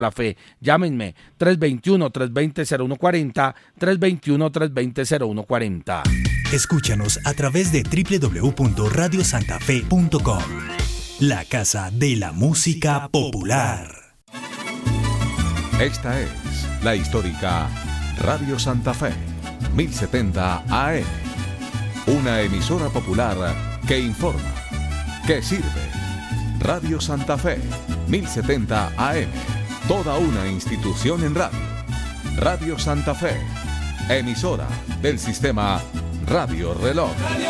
la fe. Llámenme 321-320-0140, 321-320-0140. Escúchanos a través de www.radiosantafe.com. La casa de la música popular. Esta es la histórica Radio Santa Fe, 1070 AM. Una emisora popular que informa, que sirve. Radio Santa Fe, 1070 AM. Toda una institución en radio. Radio Santa Fe, emisora del sistema Radio Reloj.